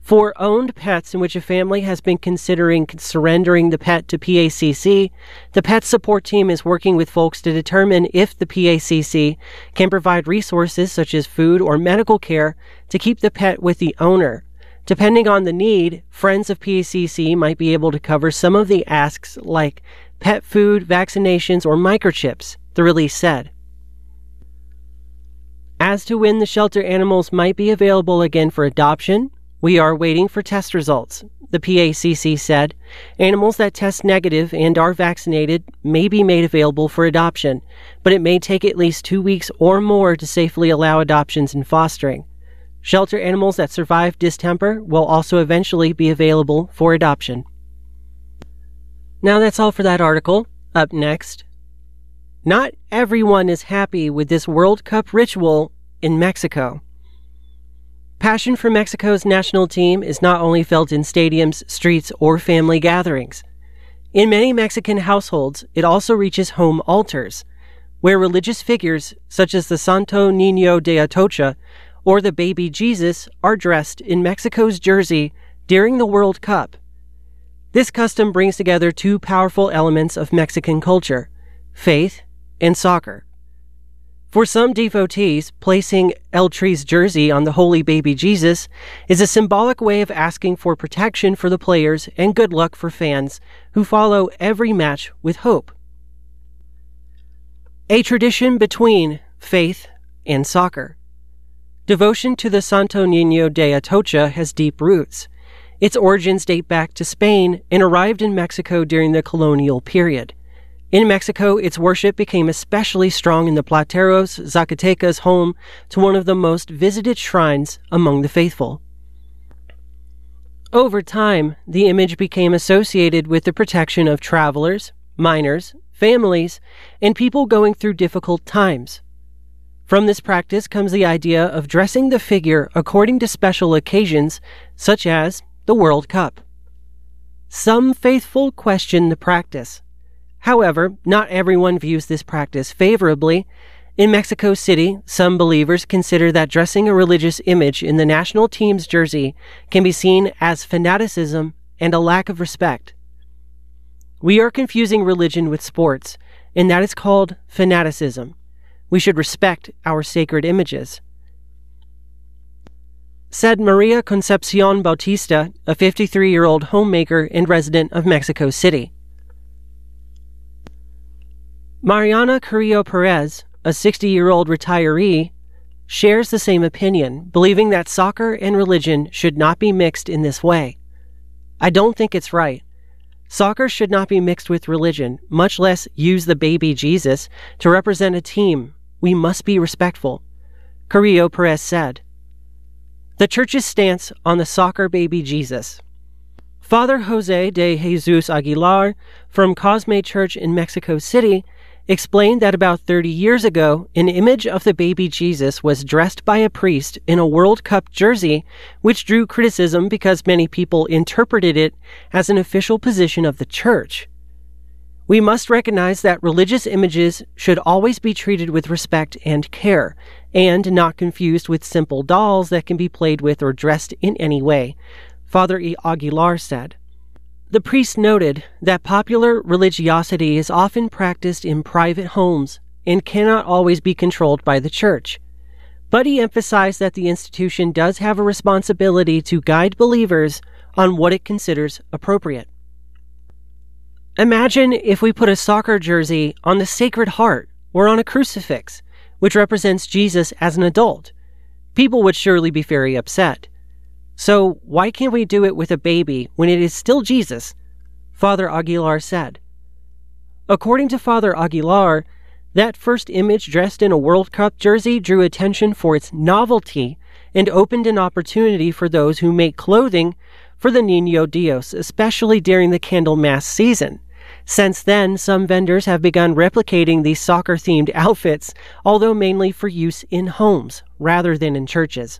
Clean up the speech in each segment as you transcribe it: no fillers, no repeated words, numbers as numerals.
For owned pets in which a family has been considering surrendering the pet to PACC, the pet support team is working with folks to determine if the PACC can provide resources such as food or medical care to keep the pet with the owner. Depending on the need, friends of PACC might be able to cover some of the asks like pet food, vaccinations, or microchips, the release said. As to when the shelter animals might be available again for adoption, we are waiting for test results, the PACC said. Animals that test negative and are vaccinated may be made available for adoption, but it may take at least 2 weeks or more to safely allow adoptions and fostering. Shelter animals that survive distemper will also eventually be available for adoption. Now that's all for that article. Up next, not everyone is happy with this World Cup ritual in Mexico. Passion for Mexico's national team is not only felt in stadiums, streets, or family gatherings. In many Mexican households, it also reaches home altars, where religious figures such as the Santo Niño de Atocha or the baby Jesus are dressed in Mexico's jersey during the World Cup. This custom brings together two powerful elements of Mexican culture, faith and soccer. For some devotees, placing El Tri's jersey on the holy baby Jesus is a symbolic way of asking for protection for the players and good luck for fans who follow every match with hope. A tradition between faith and soccer. Devotion to the Santo Niño de Atocha has deep roots. Its origins date back to Spain and arrived in Mexico during the colonial period. In Mexico, its worship became especially strong in the Plateros, Zacatecas, home to one of the most visited shrines among the faithful. Over time, the image became associated with the protection of travelers, minors, families, and people going through difficult times. From this practice comes the idea of dressing the figure according to special occasions, such as the World Cup. Some faithful question the practice. However, not everyone views this practice favorably. In Mexico City, some believers consider that dressing a religious image in the national team's jersey can be seen as fanaticism and a lack of respect. We are confusing religion with sports, and that is called fanaticism. We should respect our sacred images, said Maria Concepcion Bautista, a 53-year-old homemaker and resident of Mexico City. Mariana Carrillo Perez, a 60-year-old retiree, shares the same opinion, believing that soccer and religion should not be mixed in this way. I don't think it's right. Soccer should not be mixed with religion, much less use the baby Jesus to represent a team. We must be respectful, Carrillo Perez said. The church's stance on the soccer baby Jesus. Father Jose de Jesus Aguilar from Cosme Church in Mexico City explained that about 30 years ago, an image of the baby Jesus was dressed by a priest in a World Cup jersey, which drew criticism because many people interpreted it as an official position of the church. We must recognize that religious images should always be treated with respect and care, and not confused with simple dolls that can be played with or dressed in any way, Father Aguilar said. The priest noted that popular religiosity is often practiced in private homes and cannot always be controlled by the church. But he emphasized that the institution does have a responsibility to guide believers on what it considers appropriate. Imagine if we put a soccer jersey on the Sacred Heart or on a crucifix, which represents Jesus as an adult. People would surely be very upset. So why can't we do it with a baby when it is still Jesus? Father Aguilar said. According to Father Aguilar, that first image dressed in a World Cup jersey drew attention for its novelty and opened an opportunity for those who make clothing for the Niño Dios, especially during the Candlemas season. Since then, some vendors have begun replicating these soccer-themed outfits, although mainly for use in homes rather than in churches.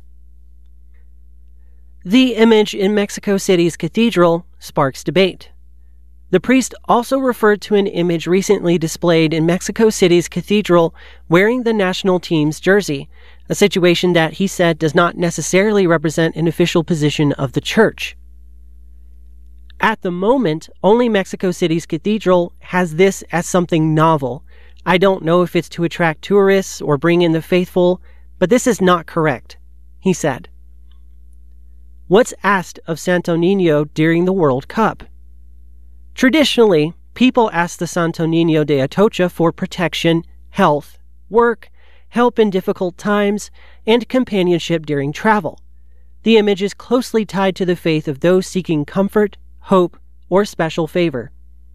The image in Mexico City's cathedral sparks debate. The priest also referred to an image recently displayed in Mexico City's cathedral wearing the national team's jersey, a situation that he said does not necessarily represent an official position of the church. At the moment, only Mexico City's cathedral has this as something novel. I don't know if it's to attract tourists or bring in the faithful, but this is not correct, he said. What's asked of Santo Niño during the World Cup? Traditionally, people ask the Santo Niño de Atocha for protection, health, work, help in difficult times, and companionship during travel. The image is closely tied to the faith of those seeking comfort, hope, or special favor.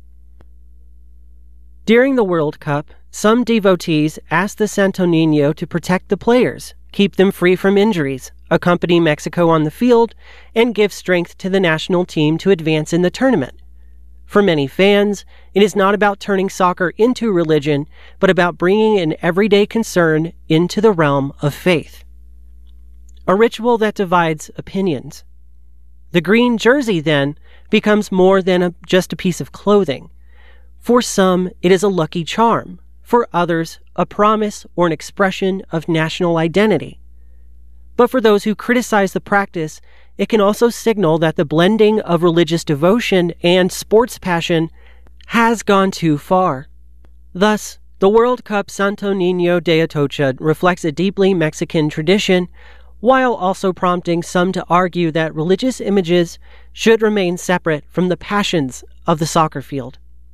During the World Cup, some devotees asked the Santo Niño to protect the players, keep them free from injuries, accompany Mexico on the field, and give strength to the national team to advance in the tournament. For many fans, it is not about turning soccer into religion, but about bringing an everyday concern into the realm of faith. A ritual that divides opinions. The green jersey, then, becomes more than just a piece of clothing. For some, it is a lucky charm. For others, a promise or an expression of national identity. But for those who criticize the practice, it can also signal that the blending of religious devotion and sports passion has gone too far. Thus, the World Cup Santo Niño de Atocha reflects a deeply Mexican tradition, while also prompting some to argue that religious images should remain separate from the passions of the soccer field.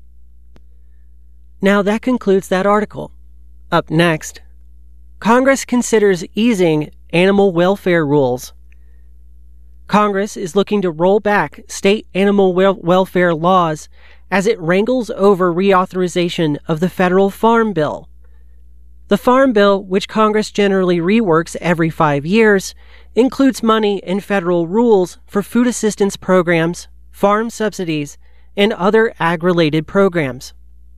Now that concludes that article. Up next, Congress considers easing animal welfare rules. Congress is looking to roll back state animal welfare laws as it wrangles over reauthorization of the federal Farm Bill. The Farm Bill, which Congress generally reworks every 5 years, includes money and federal rules for food assistance programs, farm subsidies, and other ag-related programs.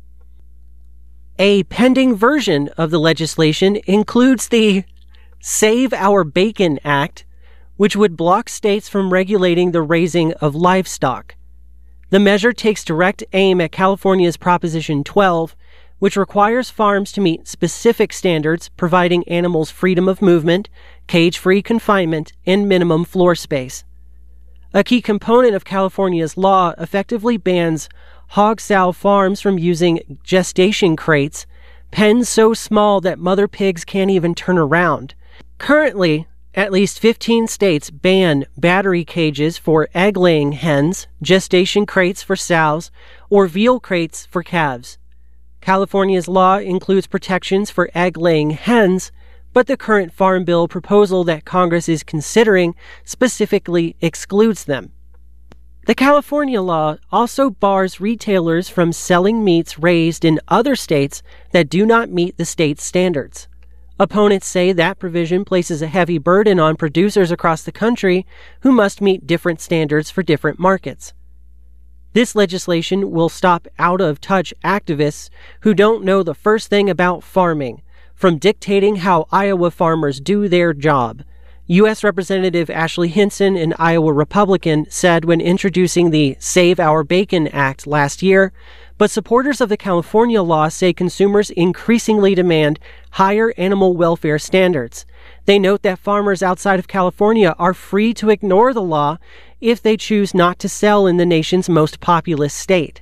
A pending version of the legislation includes the Save Our Bacon Act, which would block states from regulating the raising of livestock. The measure takes direct aim at California's Proposition 12, which requires farms to meet specific standards providing animals freedom of movement, cage-free confinement, and minimum floor space. A key component of California's law effectively bans hog-sow farms from using gestation crates, pens so small that mother pigs can't even turn around. Currently, at least 15 states ban battery cages for egg-laying hens, gestation crates for sows, or veal crates for calves. California's law includes protections for egg-laying hens, but the current Farm Bill proposal that Congress is considering specifically excludes them. The California law also bars retailers from selling meats raised in other states that do not meet the state's standards. Opponents say that provision places a heavy burden on producers across the country who must meet different standards for different markets. This legislation will stop out-of-touch activists who don't know the first thing about farming from dictating how Iowa farmers do their job. U.S. Representative Ashley Hinson, an Iowa Republican, said when introducing the Save Our Bacon Act last year, but supporters of the California law say consumers increasingly demand higher animal welfare standards. They note that farmers outside of California are free to ignore the law if they choose not to sell in the nation's most populous state.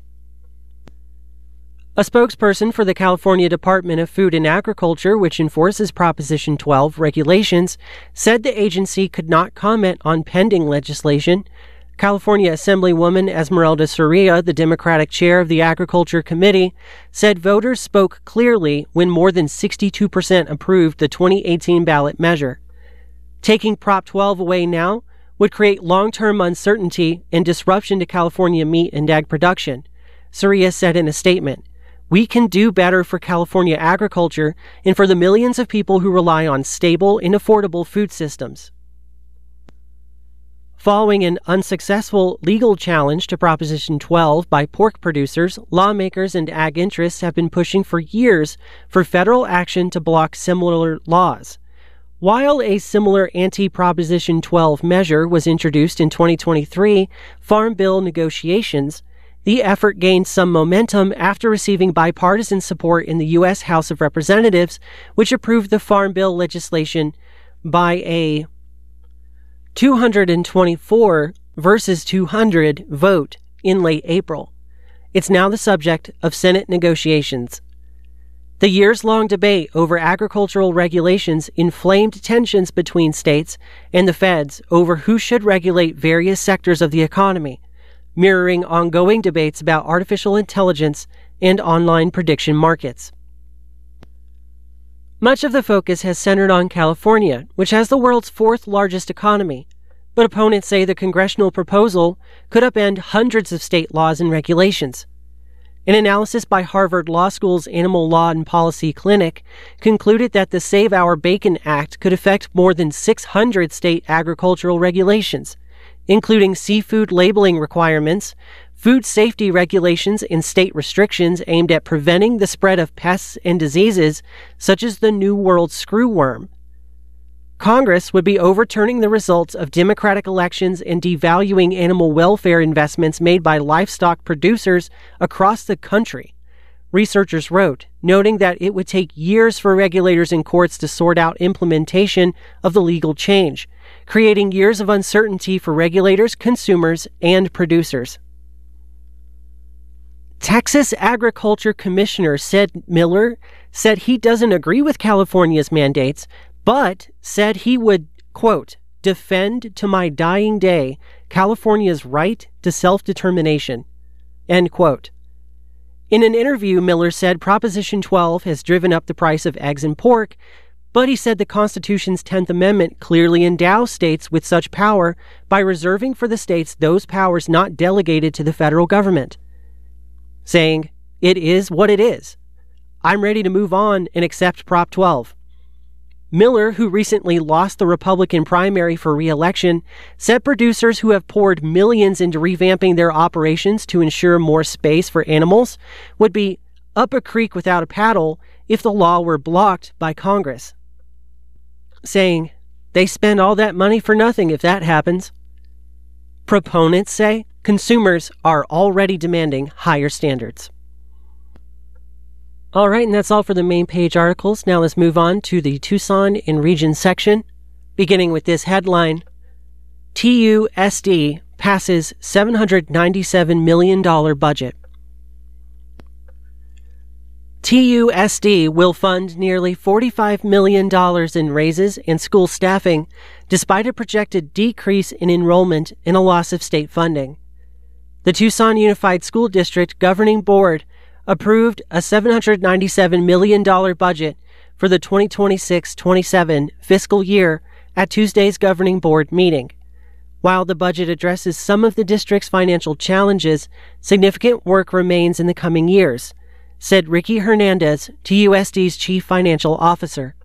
A spokesperson for the California Department of Food and Agriculture, which enforces Proposition 12 regulations, said the agency could not comment on pending legislation. California Assemblywoman Esmeralda Soria, the Democratic chair of the Agriculture Committee, said voters spoke clearly when more than 62% approved the 2018 ballot measure. Taking Prop 12 away now would create long-term uncertainty and disruption to California meat and ag production, Soria said in a statement. We can do better for California agriculture and for the millions of people who rely on stable and affordable food systems. Following an unsuccessful legal challenge to Proposition 12 by pork producers, lawmakers and ag interests have been pushing for years for federal action to block similar laws. While a similar anti-Proposition 12 measure was introduced in 2023 Farm Bill negotiations, The effort gained some momentum after receiving bipartisan support in the U.S. House of Representatives, which approved the Farm Bill legislation by a 224 versus 200 vote in late April. It's now the subject of Senate negotiations. The years-long debate over agricultural regulations inflamed tensions between states and the feds over who should regulate various sectors of the economy, mirroring ongoing debates about artificial intelligence and online prediction markets. Much of the focus has centered on California, which has the world's fourth largest economy, but opponents say the congressional proposal could upend hundreds of state laws and regulations. An analysis by Harvard Law School's Animal Law and Policy Clinic concluded that the Save Our Bacon Act could affect more than 600 state agricultural regulations, including seafood labeling requirements, food safety regulations, and state restrictions aimed at preventing the spread of pests and diseases such as the New World screwworm. Congress would be overturning the results of Democratic elections and devaluing animal welfare investments made by livestock producers across the country, researchers wrote, noting that it would take years for regulators and courts to sort out implementation of the legal change, creating years of uncertainty for regulators, consumers, and producers. Texas Agriculture Commissioner Sid Miller said he doesn't agree with California's mandates, but said he would, quote, defend to my dying day California's right to self-determination, end quote. In an interview, Miller said Proposition 12 has driven up the price of eggs and pork, but he said the Constitution's 10th Amendment clearly endows states with such power by reserving for the states those powers not delegated to the federal government, saying, it is what it is. I'm ready to move on and accept Prop 12. Miller, who recently lost the Republican primary for re-election, said producers who have poured millions into revamping their operations to ensure more space for animals would be up a creek without a paddle if the law were blocked by Congress, saying, they spend all that money for nothing if that happens. Proponents say consumers are already demanding higher standards. All right, and that's all for the main page articles. Now let's move on to the Tucson and Region section, beginning with this headline. TUSD passes $797 million budget. TUSD will fund nearly $45 million in raises and school staffing, despite a projected decrease in enrollment and a loss of state funding. The Tucson Unified School District Governing Board approved a $797 million budget for the 2026-27 fiscal year at Tuesday's governing board meeting. While the budget addresses some of the district's financial challenges, significant work remains in the coming years, said Ricky Hernandez, TUSD's chief financial officer.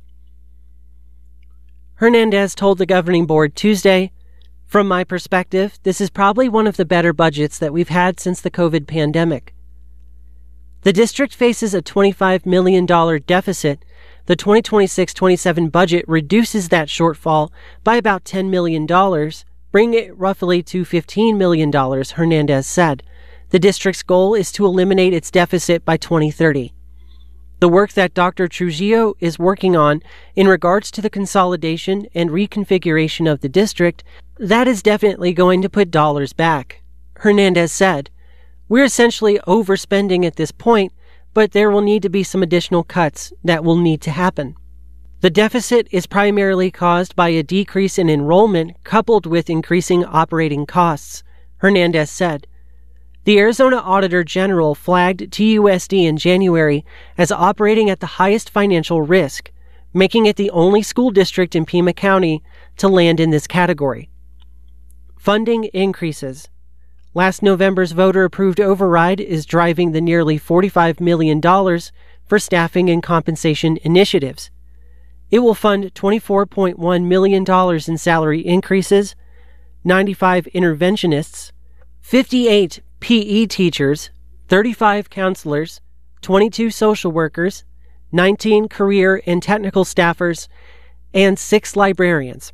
Hernandez told the governing board Tuesday, from my perspective, this is probably one of the better budgets that we've had since the COVID pandemic. The district faces a $25 million deficit. The 2026-27 budget reduces that shortfall by about $10 million, bringing it roughly to $15 million, Hernandez said. The district's goal is to eliminate its deficit by 2030. The work that Dr. Trujillo is working on in regards to the consolidation and reconfiguration of the district, that is definitely going to put dollars back, Hernandez said. We're essentially overspending at this point, but there will need to be some additional cuts that will need to happen. The deficit is primarily caused by a decrease in enrollment coupled with increasing operating costs, Hernandez said. The Arizona Auditor General flagged TUSD in January as operating at the highest financial risk, making it the only school district in Pima County to land in this category. Funding increases. Last November's voter-approved override is driving the nearly $45 million for staffing and compensation initiatives. It will fund $24.1 million in salary increases, 95 interventionists, 58 PE teachers, 35 counselors, 22 social workers, 19 career and technical staffers, and 6 librarians.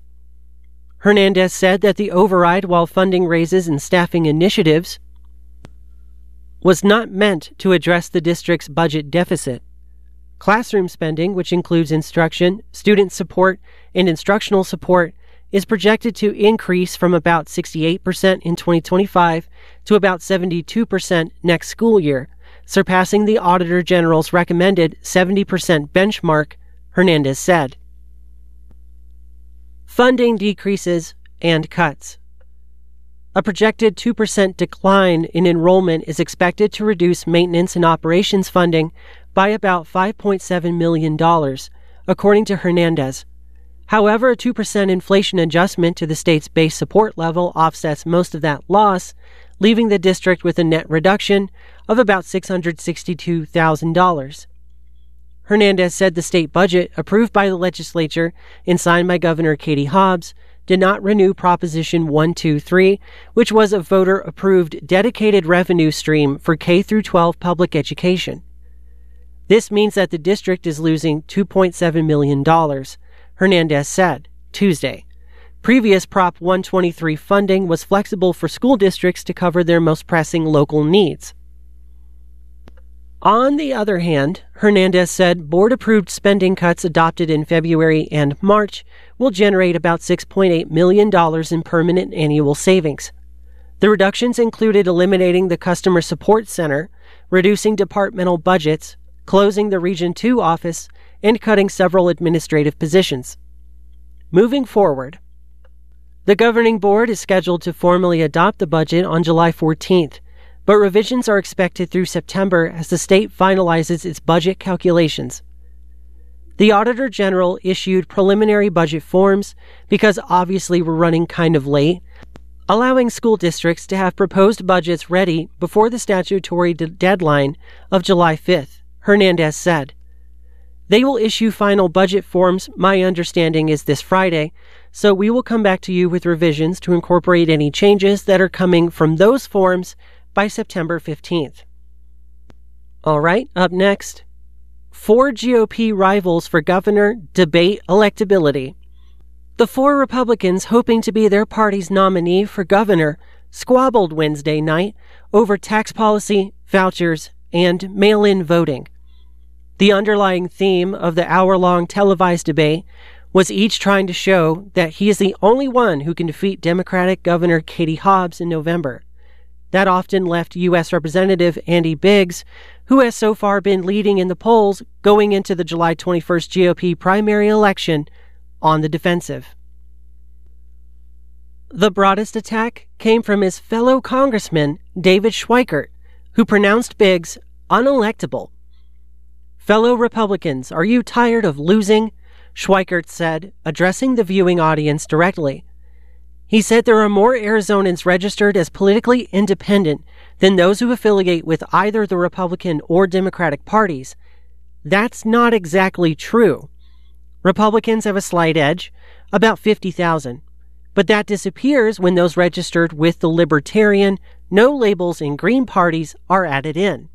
Hernandez said that the override, while funding raises and staffing initiatives, was not meant to address the district's budget deficit. Classroom spending, which includes instruction, student support, and instructional support, is projected to increase from about 68% in 2025 to about 72% next school year, surpassing the Auditor General's recommended 70% benchmark, Hernandez said. Funding decreases and cuts. A projected 2% decline in enrollment is expected to reduce maintenance and operations funding by about $5.7 million, according to Hernandez. However, a 2% inflation adjustment to the state's base support level offsets most of that loss, leaving the district with a net reduction of about $662,000. Hernandez said the state budget, approved by the legislature and signed by Governor Katie Hobbs, did not renew Proposition 123, which was a voter-approved dedicated revenue stream for K-12 public education. This means that the district is losing $2.7 million, Hernandez said Tuesday. Previous Prop 123 funding was flexible for school districts to cover their most pressing local needs. On the other hand, Hernandez said board-approved spending cuts adopted in February and March will generate about $6.8 million in permanent annual savings. The reductions included eliminating the Customer Support Center, reducing departmental budgets, closing the Region 2 office, and cutting several administrative positions. Moving forward, the governing board is scheduled to formally adopt the budget on July 14th, but revisions are expected through September as the state finalizes its budget calculations. The Auditor General issued preliminary budget forms because obviously we're running kind of late, allowing school districts to have proposed budgets ready before the statutory deadline of July 5th, Hernandez said. They will issue final budget forms, my understanding is this Friday, so we will come back to you with revisions to incorporate any changes that are coming from those forms by September 15th. All right, up next, 4 GOP rivals for governor debate electability. The 4 Republicans hoping to be their party's nominee for governor squabbled Wednesday night over tax policy, vouchers, and mail-in voting. The underlying theme of the hour-long televised debate was each trying to show that he is the only one who can defeat Democratic Governor Katie Hobbs in November. That often left U.S. Representative Andy Biggs, who has so far been leading in the polls going into the July 21st GOP primary election, on the defensive. The broadest attack came from his fellow Congressman, David Schweikert, who pronounced Biggs unelectable. "Fellow Republicans, are you tired of losing?" Schweikert said, addressing the viewing audience directly. He said there are more Arizonans registered as politically independent than those who affiliate with either the Republican or Democratic parties. That's not exactly true. Republicans have a slight edge, about 50,000, but that disappears when those registered with the Libertarian, no labels and Green parties are added in.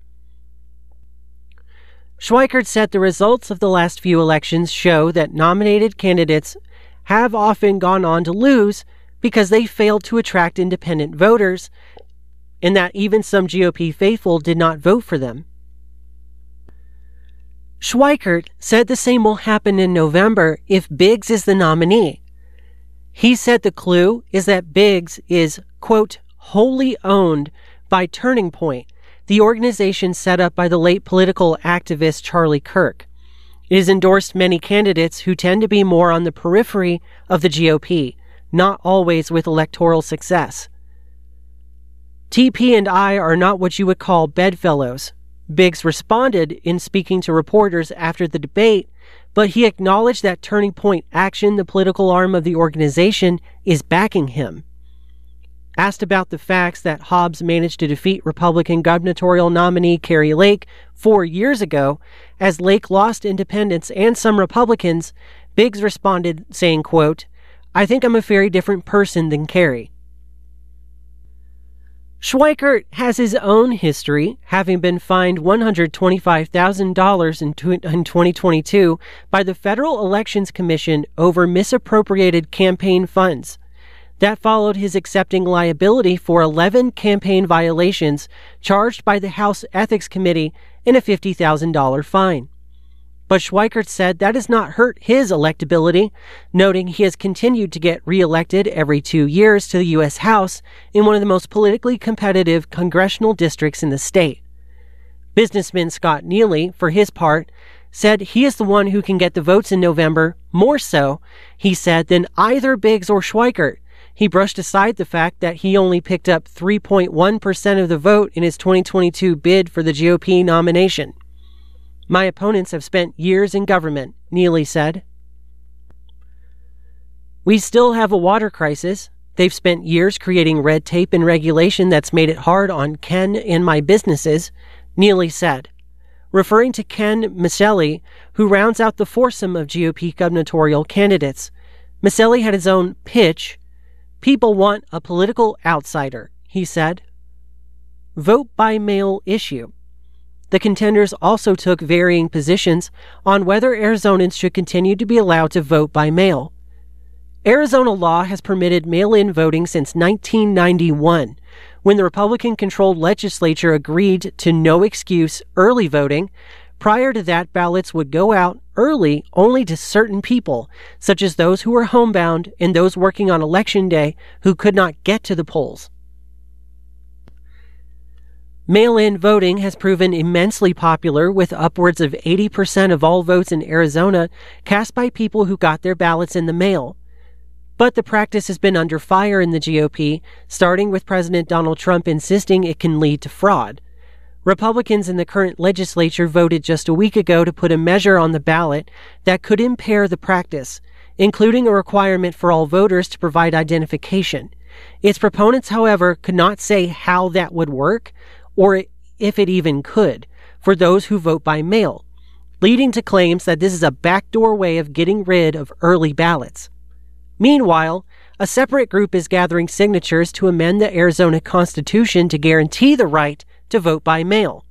Schweikert said the results of the last few elections show that nominated candidates have often gone on to lose because they failed to attract independent voters, and that even some GOP faithful did not vote for them. Schweikert said the same will happen in November if Biggs is the nominee. He said the clue is that Biggs is, quote, wholly owned by Turning Point, the organization set up by the late political activist Charlie Kirk. It has endorsed many candidates who tend to be more on the periphery of the GOP, not always with electoral success. TP and I are not what you would call bedfellows, Biggs responded in speaking to reporters after the debate, but he acknowledged that Turning Point Action, the political arm of the organization, is backing him. Asked about the facts that Hobbs managed to defeat Republican gubernatorial nominee Kari Lake 4 years ago, as Lake lost independents and some Republicans, Biggs responded saying, quote, "I think I'm a very different person than Kari." Schweikert has his own history, having been fined $125,000 in 2022 by the Federal Elections Commission over misappropriated campaign funds. That followed his accepting liability for 11 campaign violations charged by the House Ethics Committee and a $50,000 fine. But Schweikert said that has not hurt his electability, noting he has continued to get reelected every 2 years to the U.S. House in one of the most politically competitive congressional districts in the state. Businessman Scott Neely, for his part, said he is the one who can get the votes in November, more so, he said, than either Biggs or Schweikert. He brushed aside the fact that he only picked up 3.1% of the vote in his 2022 bid for the GOP nomination. My opponents have spent years in government, Neely said. We still have a water crisis. They've spent years creating red tape and regulation that's made it hard on Ken and my businesses, Neely said. Referring to Ken Miceli, who rounds out the foursome of GOP gubernatorial candidates. Miceli had his own pitch. People want a political outsider, he said. Vote by mail issue. The contenders also took varying positions on whether Arizonans should continue to be allowed to vote by mail. Arizona law has permitted mail-in voting since 1991, when the Republican-controlled legislature agreed to no-excuse early voting. Prior to that, ballots would go out early only to certain people, such as those who were homebound and those working on Election Day who could not get to the polls. Mail-in voting has proven immensely popular, with upwards of 80% of all votes in Arizona cast by people who got their ballots in the mail. But the practice has been under fire in the GOP, starting with President Donald Trump insisting it can lead to fraud. Republicans in the current legislature voted just a week ago to put a measure on the ballot that could impair the practice, including a requirement for all voters to provide identification. Its proponents, however, could not say how that would work, or if it even could, for those who vote by mail, leading to claims that this is a backdoor way of getting rid of early ballots. Meanwhile, a separate group is gathering signatures to amend the Arizona Constitution to guarantee the right to vote by mail.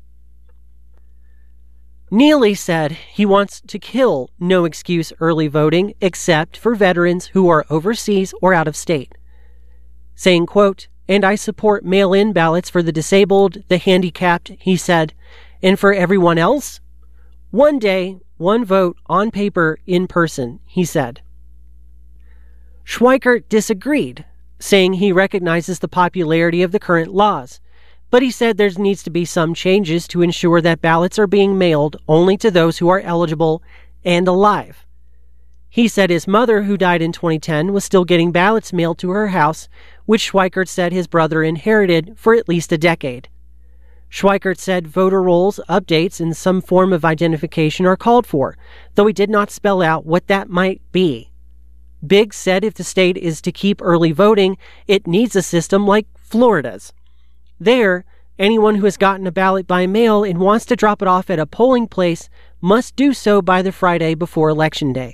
Neely said he wants to kill no-excuse early voting except for veterans who are overseas or out of state, saying, quote, "And I support mail-in ballots for the disabled, the handicapped," he said, "and for everyone else? One day, one vote, on paper, in person," he said. Schweikert disagreed, saying he recognizes the popularity of the current laws, but he said there needs to be some changes to ensure that ballots are being mailed only to those who are eligible and alive. He said his mother, who died in 2010, was still getting ballots mailed to her house, which Schweikert said his brother inherited for at least a decade. Schweikert said voter rolls, updates, and some form of identification are called for, though he did not spell out what that might be. Biggs said if the state is to keep early voting, it needs a system like Florida's. There, anyone who has gotten a ballot by mail and wants to drop it off at a polling place must do so by the Friday before Election Day.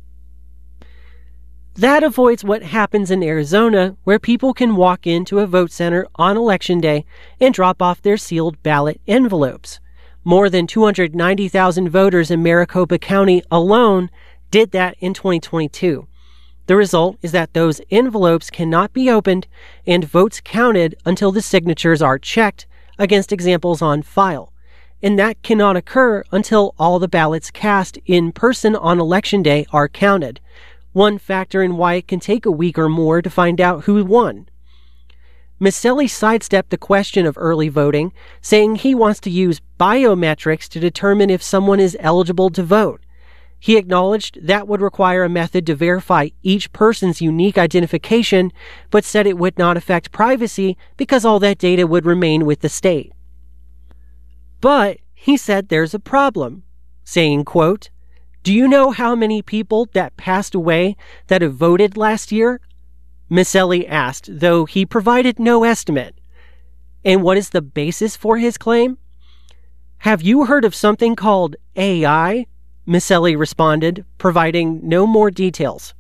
That avoids what happens in Arizona, where people can walk into a vote center on Election Day and drop off their sealed ballot envelopes. More than 290,000 voters in Maricopa County alone did that in 2022. The result is that those envelopes cannot be opened and votes counted until the signatures are checked against examples on file. And that cannot occur until all the ballots cast in person on Election Day are counted, one factor in why it can take a week or more to find out who won. Miceli sidestepped the question of early voting, saying he wants to use biometrics to determine if someone is eligible to vote. He acknowledged that would require a method to verify each person's unique identification, but said it would not affect privacy because all that data would remain with the state. But he said there's a problem, saying, quote, "Do you know how many people that passed away that have voted last year?" Miceli asked, though he provided no estimate. And what is the basis for his claim? "Have you heard of something called AI?" Miceli responded, providing no more details.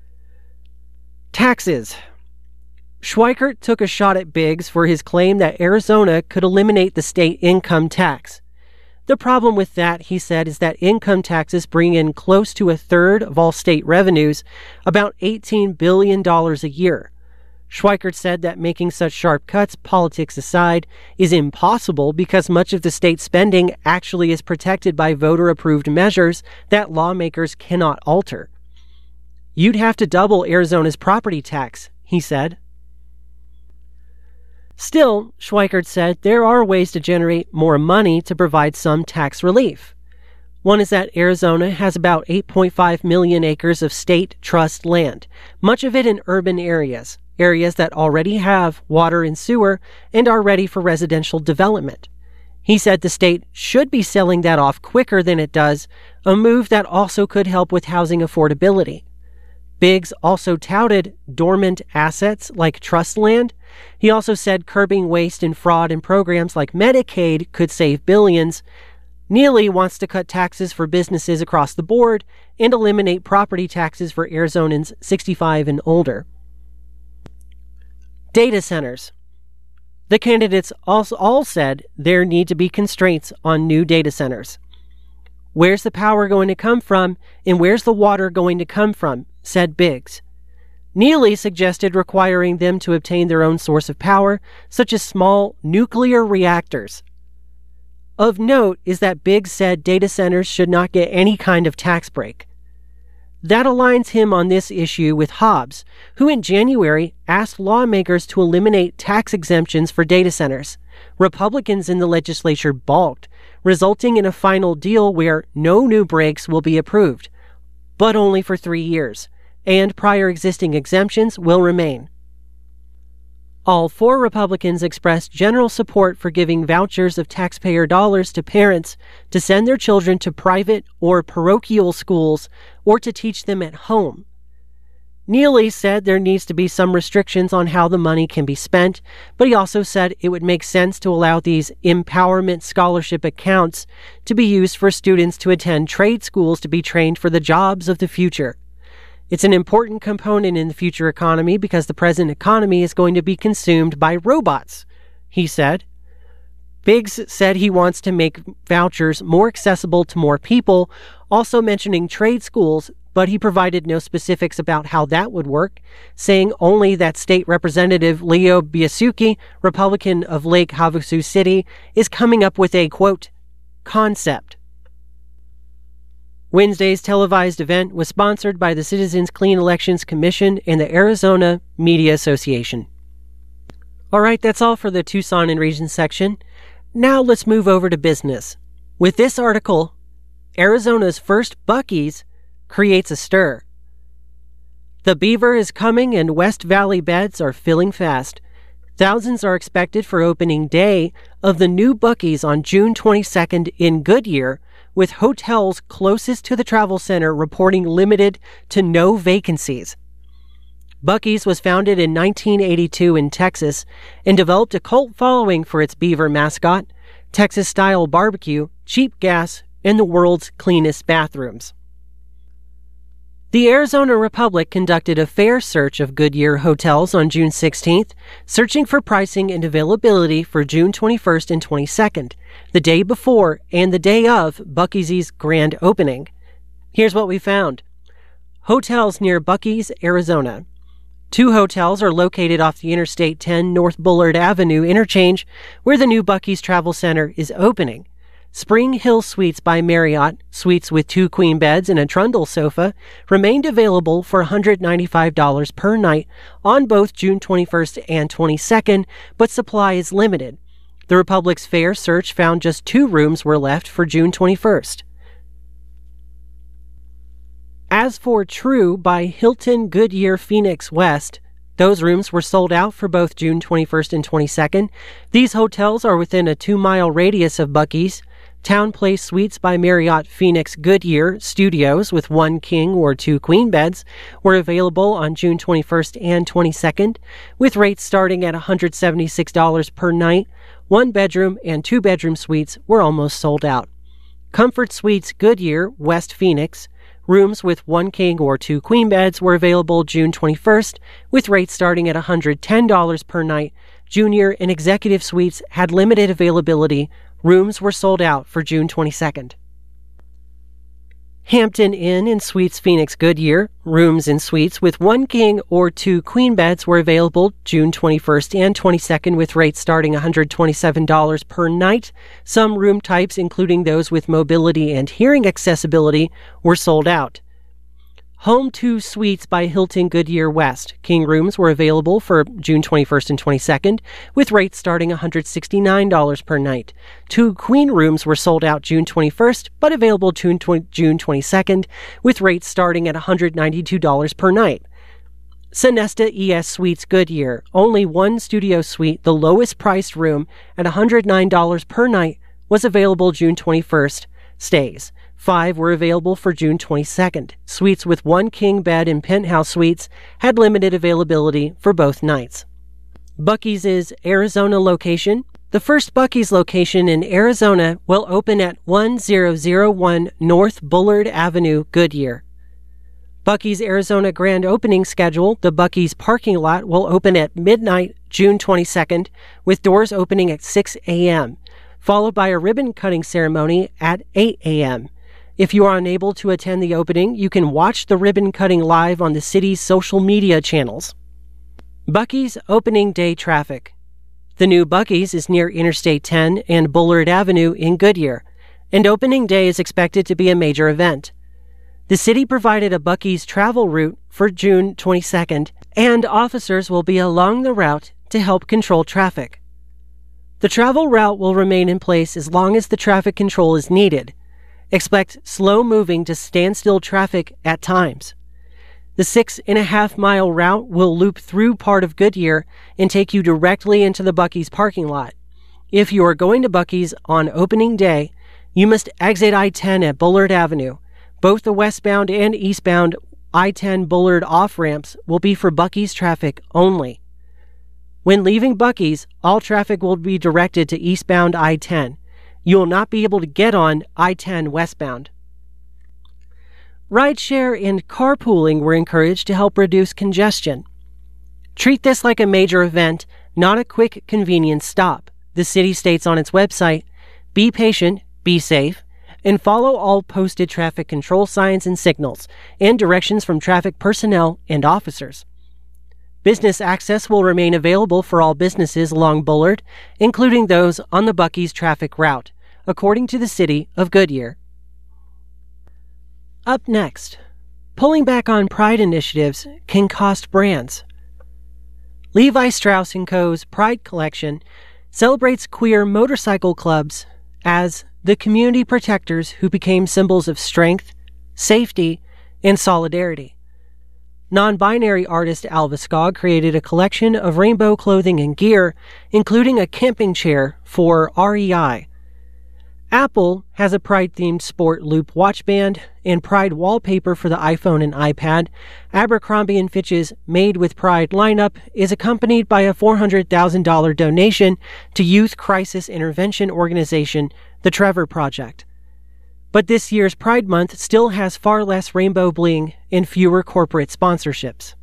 Taxes. Schweikert took a shot at Biggs for his claim that Arizona could eliminate the state income tax. The problem with that, he said, is that income taxes bring in close to a third of all state revenues, about $18 billion a year. Schweikert said that making such sharp cuts, politics aside, is impossible because much of the state spending actually is protected by voter-approved measures that lawmakers cannot alter. You'd have to double Arizona's property tax, he said. Still, Schweikert said there are ways to generate more money to provide some tax relief. One is that Arizona has about 8.5 million acres of state trust land, much of it in urban areas that already have water and sewer and are ready for residential development. He said the state should be selling that off quicker than it does, a move that also could help with housing affordability. Biggs also touted dormant assets like trust land. He also said curbing waste and fraud in programs like Medicaid could save billions. Neely wants to cut taxes for businesses across the board and eliminate property taxes for Arizonans 65 and older. Data centers. The candidates also all said there need to be constraints on new data centers. Where's the power going to come from, and where's the water going to come from, said Biggs. Neely suggested requiring them to obtain their own source of power, such as small nuclear reactors. Of note is that Biggs said data centers should not get any kind of tax break. That aligns him on this issue with Hobbs, who in January asked lawmakers to eliminate tax exemptions for data centers. Republicans in the legislature balked, resulting in a final deal where no new breaks will be approved, but only for 3 years, and prior existing exemptions will remain. All 4 Republicans expressed general support for giving vouchers of taxpayer dollars to parents to send their children to private or parochial schools or to teach them at home. Neely said there needs to be some restrictions on how the money can be spent, but he also said it would make sense to allow these empowerment scholarship accounts to be used for students to attend trade schools to be trained for the jobs of the future. It's an important component in the future economy because the present economy is going to be consumed by robots, he said. Biggs said he wants to make vouchers more accessible to more people, also mentioning trade schools, but he provided no specifics about how that would work, saying only that State Representative Leo Biasucci, Republican of Lake Havasu City, is coming up with a, quote, concept. Wednesday's televised event was sponsored by the Citizens Clean Elections Commission and the Arizona Media Association. All right, that's all for the Tucson and Region section. Now let's move over to business. With this article, Arizona's first Buc-ee's creates a stir. The Beaver is coming and West Valley beds are filling fast. Thousands are expected for opening day of the new Buc-ee's on June 22nd in Goodyear, with hotels closest to the travel center reporting limited to no vacancies. Buc-ee's was founded in 1982 in Texas and developed a cult following for its beaver mascot, Texas-style barbecue, cheap gas, and the world's cleanest bathrooms. The Arizona Republic conducted a fair search of Goodyear hotels on June 16th, searching for pricing and availability for June 21st and 22nd, the day before and the day of Buc-ee's grand opening. Here's what we found. Hotels near Buc-ee's, Arizona. 2 hotels are located off the Interstate 10 North Bullard Avenue interchange, where the new Buc-ee's Travel Center is opening. Spring Hill Suites by Marriott, suites with 2 queen beds and a trundle sofa, remained available for $195 per night on both June 21st and 22nd, but supply is limited. The Republic's fair search found just 2 rooms were left for June 21st. As for True by Hilton Goodyear Phoenix West, those rooms were sold out for both June 21st and 22nd. These hotels are within a 2-mile radius of Buc-ee's. Town Place Suites by Marriott Phoenix Goodyear Studios with 1 king or 2 queen beds were available on June 21st and 22nd, with rates starting at $176 per night. 1-bedroom and 2-bedroom suites were almost sold out. Comfort Suites Goodyear West Phoenix rooms with 1 king or 2 queen beds were available June 21st, with rates starting at $110 per night. Junior and executive suites had limited availability. Rooms were sold out for June 22nd. Hampton Inn & Suites Phoenix Goodyear, rooms and suites with 1 king or 2 queen beds were available June 21st and 22nd with rates starting $127 per night. Some room types, including those with mobility and hearing accessibility, were sold out. Home 2 Suites by Hilton Goodyear West. King rooms were available for June 21st and 22nd, with rates starting $169 per night. 2 queen rooms were sold out June 21st, but available June 22nd, with rates starting at $192 per night. Sonesta ES Suites Goodyear. Only 1 studio suite, the lowest priced room, at $109 per night, was available June 21st. Stays. 5 were available for June 22nd. Suites with 1 king bed and penthouse suites had limited availability for both nights. Buc-ee's Arizona location. The first Buc-ee's location in Arizona will open at 1001 North Bullard Avenue, Goodyear. Buc-ee's Arizona grand opening schedule. The Buc-ee's parking lot will open at midnight, June 22nd, with doors opening at 6 a.m., followed by a ribbon-cutting ceremony at 8 a.m. If you are unable to attend the opening, you can watch the ribbon cutting live on the city's social media channels. Buc-ee's opening day traffic. The new Buc-ee's is near Interstate 10 and Bullard Avenue in Goodyear, and opening day is expected to be a major event. The city provided a Buc-ee's travel route for June 22nd, and officers will be along the route to help control traffic. The travel route will remain in place as long as the traffic control is needed. Expect slow-moving to standstill traffic at times. The 6.5-mile route will loop through part of Goodyear and take you directly into the Buc-ee's parking lot. If you are going to Buc-ee's on opening day, you must exit I-10 at Bullard Avenue. Both the westbound and eastbound I-10 Bullard off-ramps will be for Buc-ee's traffic only. When leaving Buc-ee's, all traffic will be directed to eastbound I-10. You will not be able to get on I-10 westbound. Rideshare and carpooling were encouraged to help reduce congestion. Treat this like a major event, not a quick convenience stop. The city states on its website, be patient, be safe, and follow all posted traffic control signs and signals and directions from traffic personnel and officers. Business access will remain available for all businesses along Bullard, including those on the Buc-ee's traffic route, according to the city of Goodyear. Up next, pulling back on pride initiatives can cost brands. Levi Strauss & Co.'s Pride Collection celebrates queer motorcycle clubs as the community protectors who became symbols of strength, safety, and solidarity. Non-binary artist Alva Skog created a collection of rainbow clothing and gear, including a camping chair for REI. Apple has a Pride-themed sport loop watch band and Pride wallpaper for the iPhone and iPad. Abercrombie & Fitch's Made with Pride lineup is accompanied by a $400,000 donation to youth crisis intervention organization, the Trevor Project. But this year's Pride Month still has far less rainbow bling and fewer corporate sponsorships.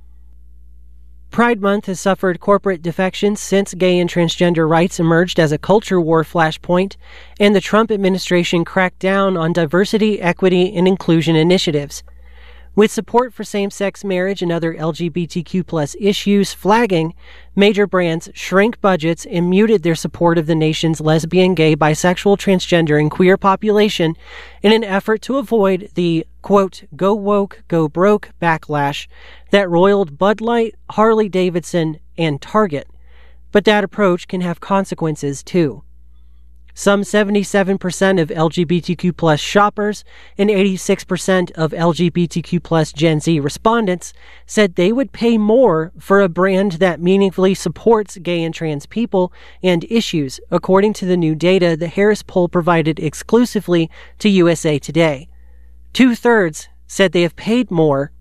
Pride Month has suffered corporate defections since gay and transgender rights emerged as a culture war flashpoint, and the Trump administration cracked down on diversity, equity, and inclusion initiatives. With support for same-sex marriage and other LGBTQ+ issues flagging, major brands shrank budgets and muted their support of the nation's lesbian, gay, bisexual, transgender, and queer population in an effort to avoid the, quote, go woke, go broke backlash that roiled Bud Light, Harley-Davidson, and Target. But that approach can have consequences, too. Some 77% of LGBTQ+ shoppers and 86% of LGBTQ+ Gen Z respondents said they would pay more for a brand that meaningfully supports gay and trans people and issues, according to the new data the Harris poll provided exclusively to USA Today. 2/3 said they have paid more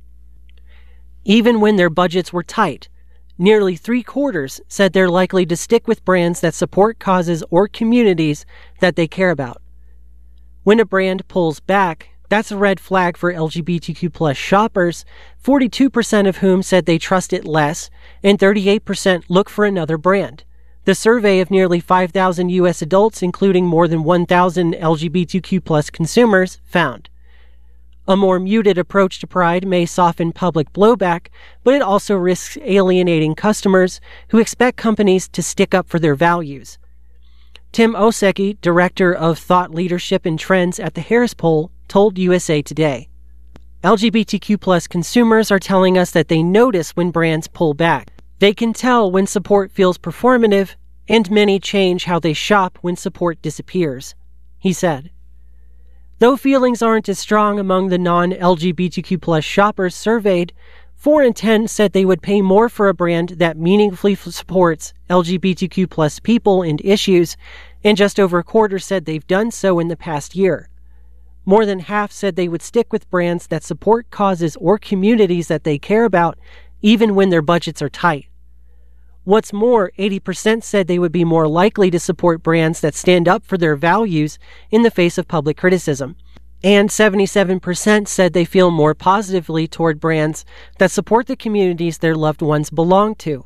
even when their budgets were tight. Nearly 3/4 said they're likely to stick with brands that support causes or communities that they care about. When a brand pulls back, that's a red flag for LGBTQ+ shoppers, 42% of whom said they trust it less, and 38% look for another brand. The survey of nearly 5,000 U.S. adults, including more than 1,000 LGBTQ+ consumers, found. A more muted approach to Pride may soften public blowback, but it also risks alienating customers who expect companies to stick up for their values. Tim Osecki, Director of Thought Leadership and Trends at the Harris Poll, told USA Today, LGBTQ+ consumers are telling us that they notice when brands pull back. They can tell when support feels performative, and many change how they shop when support disappears, he said. Though feelings aren't as strong among the non-LGBTQ+ shoppers surveyed, 4 in 10 said they would pay more for a brand that meaningfully supports LGBTQ+ people and issues, and just over a quarter said they've done so in the past year. More than half said they would stick with brands that support causes or communities that they care about, even when their budgets are tight. What's more, 80% said they would be more likely to support brands that stand up for their values in the face of public criticism. And 77% said they feel more positively toward brands that support the communities their loved ones belong to.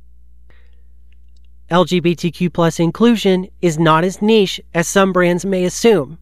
LGBTQ+ inclusion is not as niche as some brands may assume.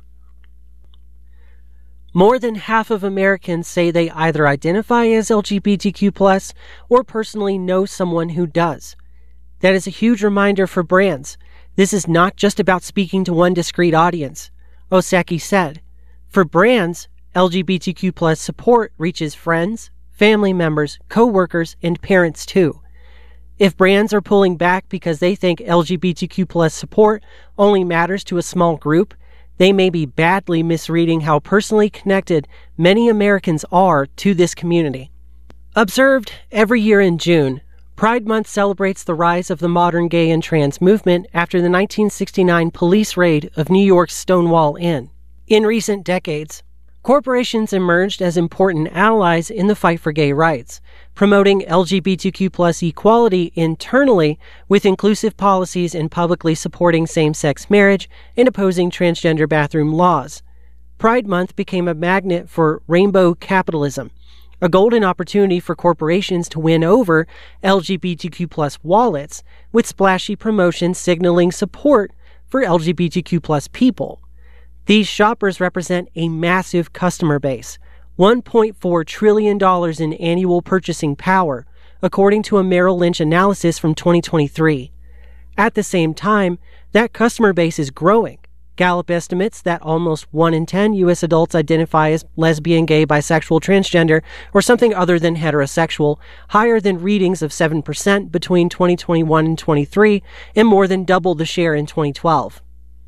More than half of Americans say they either identify as LGBTQ+ or personally know someone who does. That is a huge reminder for brands. This is not just about speaking to one discrete audience, Osecki said. For brands, LGBTQ+ support reaches friends, family members, co-workers, and parents too. If brands are pulling back because they think LGBTQ+ support only matters to a small group, they may be badly misreading how personally connected many Americans are to this community. Observed every year in June, Pride Month celebrates the rise of the modern gay and trans movement after the 1969 police raid of New York's Stonewall Inn. In recent decades, corporations emerged as important allies in the fight for gay rights, promoting LGBTQ+ equality internally with inclusive policies and publicly supporting same-sex marriage and opposing transgender bathroom laws. Pride Month became a magnet for rainbow capitalism, a golden opportunity for corporations to win over LGBTQ+ wallets with splashy promotions signaling support for LGBTQ+ people. These shoppers represent a massive customer base, $1.4 trillion in annual purchasing power, according to a Merrill Lynch analysis from 2023. At the same time, that customer base is growing. Gallup estimates that almost 1 in 10 U.S. adults identify as lesbian, gay, bisexual, transgender, or something other than heterosexual, higher than readings of 7% between 2021 and 23, and more than double the share in 2012.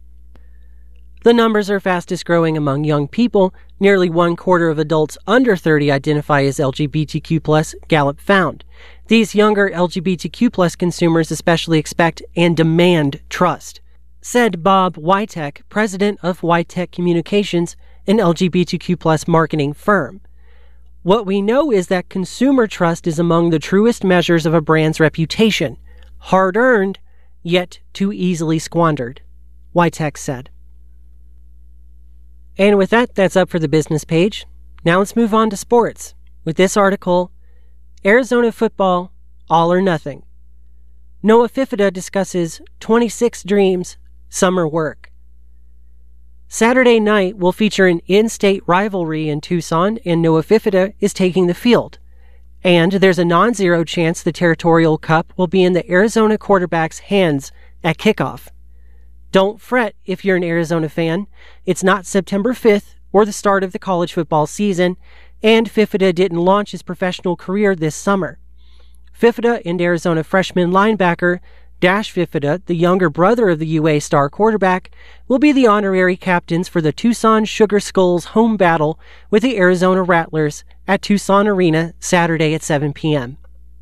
The numbers are fastest growing among young people. Nearly 1/4 of adults under 30 identify as LGBTQ+, Gallup found. These younger LGBTQ+ consumers especially expect and demand trust, said Bob Witek, president of Witek Communications, an LGBTQ+ marketing firm. What we know is that consumer trust is among the truest measures of a brand's reputation, hard-earned, yet too easily squandered, Witek said. And with that, that's up for the business page. Now let's move on to sports. With this article, Arizona football, all or nothing. Noah Fifita discusses 26 dreams, summer work. Saturday night will feature an in-state rivalry in Tucson, and Noah Fifita is taking the field. And there's a non-zero chance the Territorial Cup will be in the Arizona quarterback's hands at kickoff. Don't fret if you're an Arizona fan. It's not September 5th or the start of the college football season, and Fifita didn't launch his professional career this summer. Fifita and Arizona freshman linebacker Dash Fifita, the younger brother of the UA star quarterback, will be the honorary captains for the Tucson Sugar Skulls home battle with the Arizona Rattlers at Tucson Arena Saturday at 7 p.m.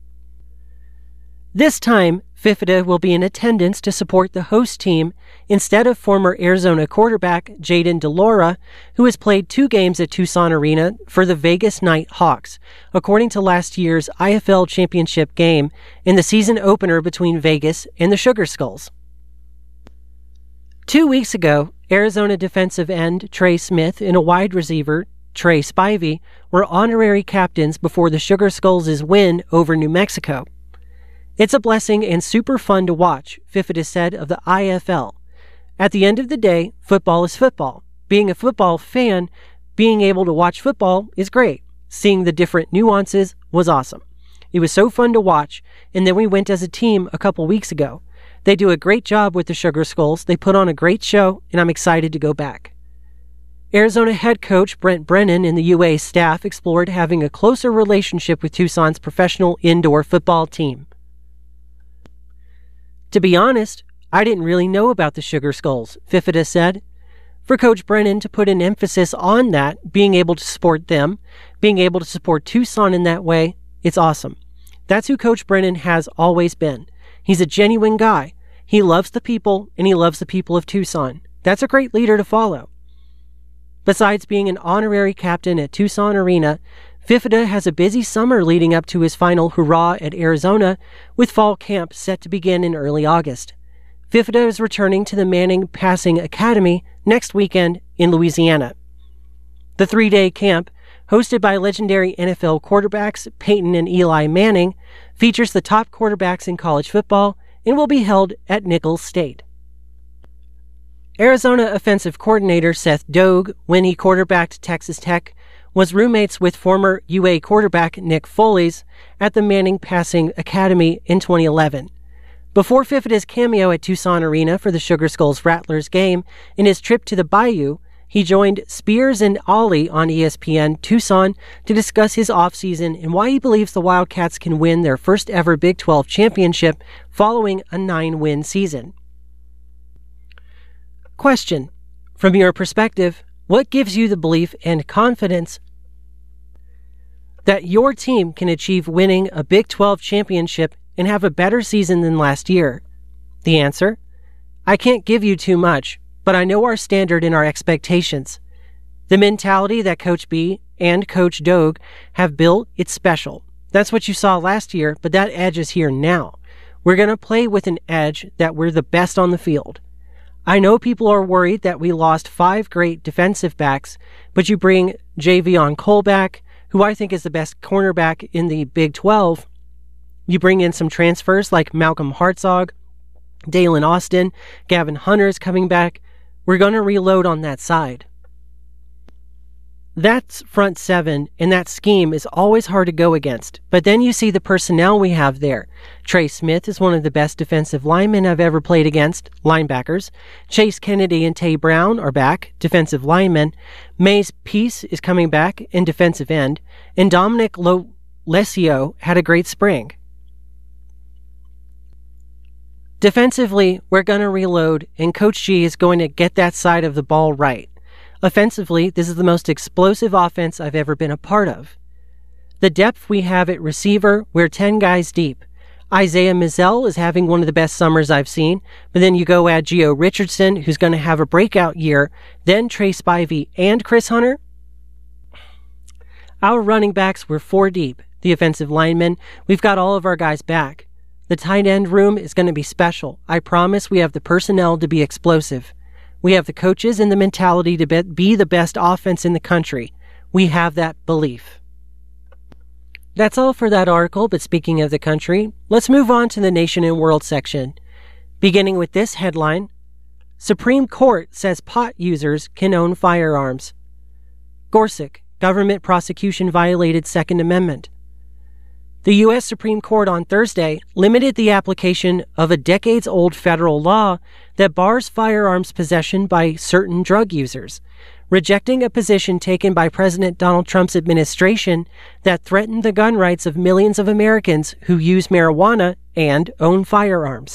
This time, Fifita will be in attendance to support the host team instead of former Arizona quarterback Jaden DeLaura, who has played 2 games at Tucson Arena for the Vegas Night Hawks, according to last year's IFL championship game in the season opener between Vegas and the Sugar Skulls. 2 weeks ago, Arizona defensive end Trey Smith and a wide receiver, Trey Spivey, were honorary captains before the Sugar Skulls' win over New Mexico. It's a blessing and super fun to watch, Fifita said of the IFL. At the end of the day, football is football. Being a football fan, being able to watch football is great. Seeing the different nuances was awesome. It was so fun to watch, and then we went as a team a couple weeks ago. They do a great job with the Sugar Skulls. They put on a great show, and I'm excited to go back. Arizona head coach Brent Brennan and the UA staff explored having a closer relationship with Tucson's professional indoor football team. To be honest, I didn't really know about the Sugar Skulls, Fifita said. For Coach Brennan to put an emphasis on that, being able to support them, being able to support Tucson in that way, it's awesome. That's who Coach Brennan has always been. He's a genuine guy. He loves the people, and he loves the people of Tucson. That's a great leader to follow. Besides being an honorary captain at Tucson Arena, Fifita has a busy summer leading up to his final hurrah at Arizona, with fall camp set to begin in early August. Fifita is returning to the Manning Passing Academy next weekend in Louisiana. The 3-day camp, hosted by legendary NFL quarterbacks Peyton and Eli Manning, features the top quarterbacks in college football and will be held at Nicholls State. Arizona offensive coordinator Seth Doeg, when he quarterbacked Texas Tech, was roommates with former UA quarterback Nick Foles at the Manning Passing Academy in 2011. Before Fifita's cameo at Tucson Arena for the Sugar Skulls Rattlers game and his trip to the Bayou, he joined Spears and Ollie on ESPN Tucson to discuss his offseason and why he believes the Wildcats can win their first ever Big 12 championship following a 9-win season. Question: from your perspective, what gives you the belief and confidence that your team can achieve winning a Big 12 championship and have a better season than last year? The answer: I can't give you too much, but I know our standard and our expectations. The mentality that Coach B and Coach Doeg have built, it's special. That's what you saw last year, but that edge is here now. We're going to play with an edge that we're the best on the field. I know people are worried that we lost 5 great defensive backs, but you bring Javion Cole back, who I think is the best cornerback in the Big 12. You bring in some transfers like Malcolm Hartzog, Dalen Austin, Gavin Hunter is coming back. We're going to reload on that side. That's front 7, and that scheme is always hard to go against. But then you see the personnel we have there. Trey Smith is one of the best defensive linemen I've ever played against, linebackers. Chase Kennedy and Tay Brown are back, defensive linemen. Maze Peace is coming back in defensive end. And Dominic Lesio had a great spring. Defensively, we're going to reload, and Coach G is going to get that side of the ball right. Offensively, this is the most explosive offense I've ever been a part of. The depth we have at receiver, we're 10 guys deep. Isaiah Mizell is having one of the best summers I've seen, but then you go add Gio Richardson, who's going to have a breakout year, then Trey Spivey and Chris Hunter. Our running backs were 4 deep. The offensive linemen, we've got all of our guys back. The tight end room is going to be special. I promise we have the personnel to be explosive. We have the coaches and the mentality to be the best offense in the country. We have that belief. That's all for that article, but speaking of the country, let's move on to the Nation and World section. Beginning with this headline: Supreme Court says pot users can own firearms. Gorsuch, government prosecution violated Second Amendment. The U.S. Supreme Court on Thursday limited the application of a decades-old federal law that bars firearms possession by certain drug users, rejecting a position taken by President Donald Trump's administration that threatened the gun rights of millions of Americans who use marijuana and own firearms.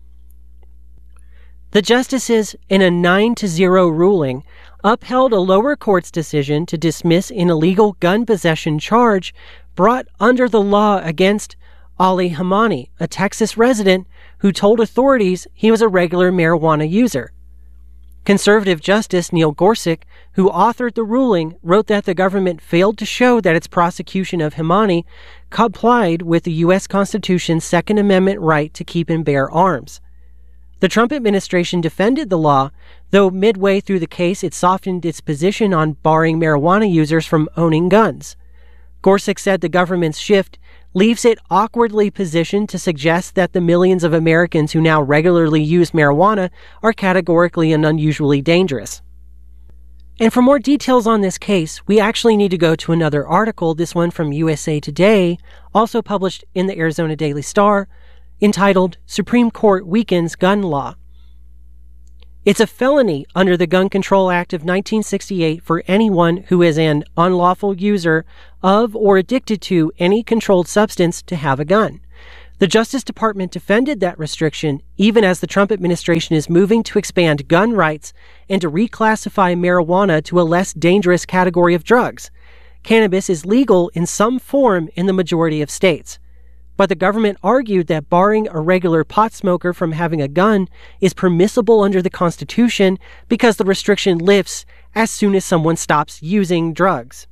The justices, in a 9-0 ruling, upheld a lower court's decision to dismiss an illegal gun possession charge brought under the law against Ali Hamani, a Texas resident who told authorities he was a regular marijuana user. Conservative Justice Neil Gorsuch, who authored the ruling, wrote that the government failed to show that its prosecution of Hamani complied with the U.S. Constitution's Second Amendment right to keep and bear arms. The Trump administration defended the law, though midway through the case it softened its position on barring marijuana users from owning guns. Gorsuch said the government's shift leaves it awkwardly positioned to suggest that the millions of Americans who now regularly use marijuana are categorically and unusually dangerous. And for more details on this case, we actually need to go to another article, this one from USA Today, also published in the Arizona Daily Star, entitled Supreme Court Weakens Gun Law. It's a felony under the Gun Control Act of 1968 for anyone who is an unlawful user of or addicted to any controlled substance to have a gun. The Justice Department defended that restriction even as the Trump administration is moving to expand gun rights and to reclassify marijuana to a less dangerous category of drugs. Cannabis is legal in some form in the majority of states. But the government argued that barring a regular pot smoker from having a gun is permissible under the Constitution because the restriction lifts as soon as someone stops using drugs.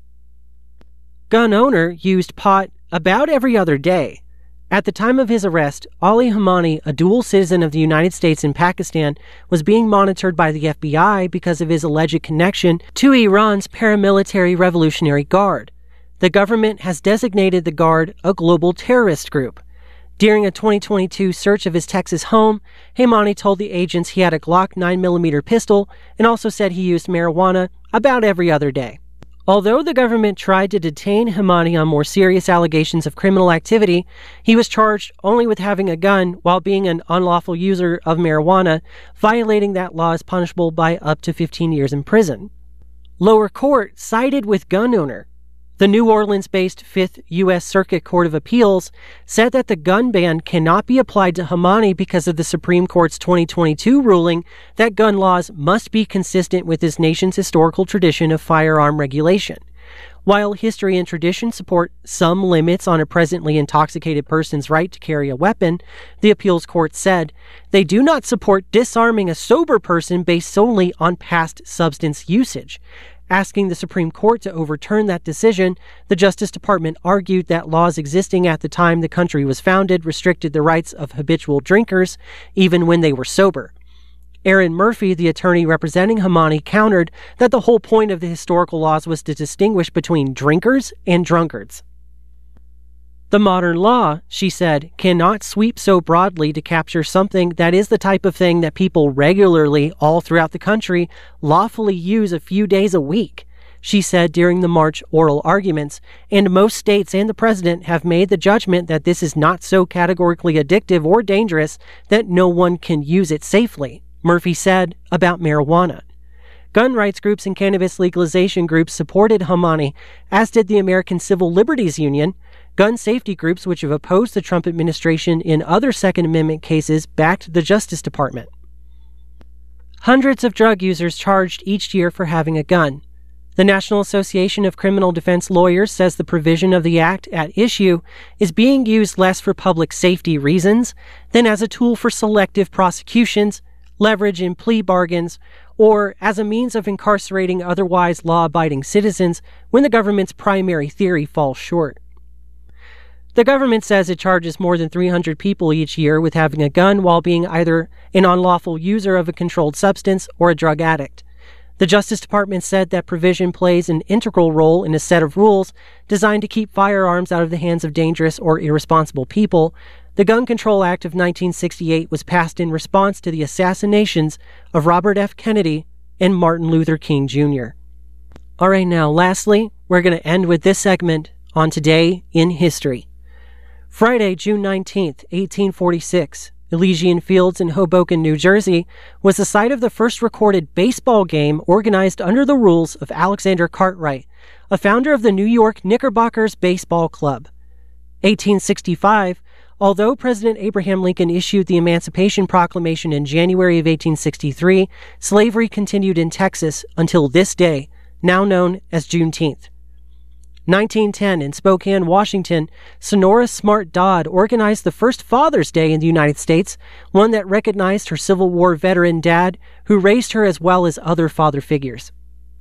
Gun owner used pot about every other day. At the time of his arrest, Ali Hamani, a dual citizen of the United States and Pakistan, was being monitored by the FBI because of his alleged connection to Iran's paramilitary Revolutionary Guard. The government has designated the Guard a global terrorist group. During a 2022 search of his Texas home, Hamani told the agents he had a Glock 9mm pistol and also said he used marijuana about every other day. Although the government tried to detain Hamani on more serious allegations of criminal activity, he was charged only with having a gun while being an unlawful user of marijuana. Violating that law is punishable by up to 15 years in prison. Lower court sided with gun owner. The New Orleans-based 5th U.S. Circuit Court of Appeals said that the gun ban cannot be applied to Hamani because of the Supreme Court's 2022 ruling that gun laws must be consistent with this nation's historical tradition of firearm regulation. While history and tradition support some limits on a presently intoxicated person's right to carry a weapon, the appeals court said they do not support disarming a sober person based solely on past substance usage. Asking the Supreme Court to overturn that decision, the Justice Department argued that laws existing at the time the country was founded restricted the rights of habitual drinkers, even when they were sober. Aaron Murphy, the attorney representing Hamani, countered that the whole point of the historical laws was to distinguish between drinkers and drunkards. The modern law, she said, cannot sweep so broadly to capture something that is the type of thing that people regularly all throughout the country lawfully use a few days a week, she said during the March oral arguments, and most states and the president have made the judgment that this is not so categorically addictive or dangerous that no one can use it safely, Murphy said about marijuana. Gun rights groups and cannabis legalization groups supported Hamani, as did the American Civil Liberties Union. Gun safety groups, which have opposed the Trump administration in other Second Amendment cases, backed the Justice Department. Hundreds of drug users charged each year for having a gun. The National Association of Criminal Defense Lawyers says the provision of the act at issue is being used less for public safety reasons than as a tool for selective prosecutions, leverage in plea bargains, or as a means of incarcerating otherwise law-abiding citizens when the government's primary theory falls short. The government says it charges more than 300 people each year with having a gun while being either an unlawful user of a controlled substance or a drug addict. The Justice Department said that provision plays an integral role in a set of rules designed to keep firearms out of the hands of dangerous or irresponsible people. The Gun Control Act of 1968 was passed in response to the assassinations of Robert F. Kennedy and Martin Luther King Jr. All right, now, lastly, we're going to end with this segment on Today in History. Friday, June 19th, 1846, Elysian Fields in Hoboken, New Jersey, was the site of the first recorded baseball game organized under the rules of Alexander Cartwright, a founder of the New York Knickerbockers Baseball Club. 1865, although President Abraham Lincoln issued the Emancipation Proclamation in January of 1863, slavery continued in Texas until this day, now known as Juneteenth. 1910, in Spokane, Washington, Sonora Smart Dodd organized the first Father's Day in the United States, one that recognized her Civil War veteran dad, who raised her as well as other father figures.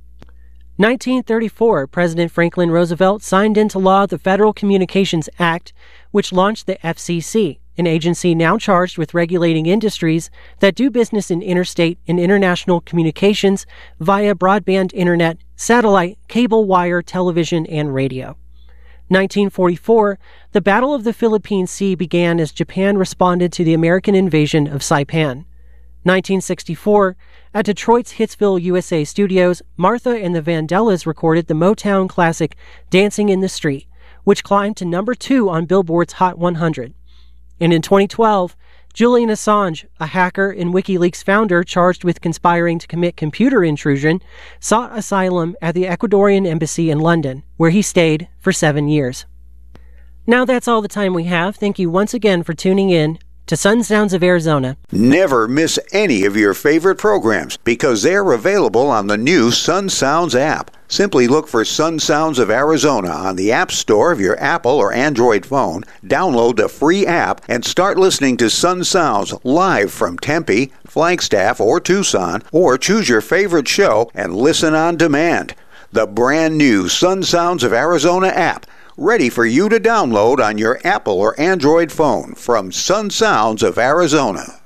1934, President Franklin Roosevelt signed into law the Federal Communications Act, which launched the FCC, an agency now charged with regulating industries that do business in interstate and international communications via broadband internet, satellite, cable wire, television, and radio. 1944, the Battle of the Philippine Sea began as Japan responded to the American invasion of Saipan. 1964, at Detroit's Hitsville, USA studios, Martha and the Vandellas recorded the Motown classic Dancing in the Street, which climbed to number 2 on Billboard's Hot 100. And in 2012, Julian Assange, a hacker and WikiLeaks founder charged with conspiring to commit computer intrusion, sought asylum at the Ecuadorian embassy in London, where he stayed for 7 years. Now that's all the time we have. Thank you once again for tuning in to Sun Sounds of Arizona. Never miss any of your favorite programs because they're available on the new Sun Sounds app. Simply look for Sun Sounds of Arizona on the App Store of your Apple or Android phone, download the free app, and start listening to Sun Sounds live from Tempe, Flagstaff, or Tucson, or choose your favorite show and listen on demand. The brand new Sun Sounds of Arizona app, ready for you to download on your Apple or Android phone from Sun Sounds of Arizona.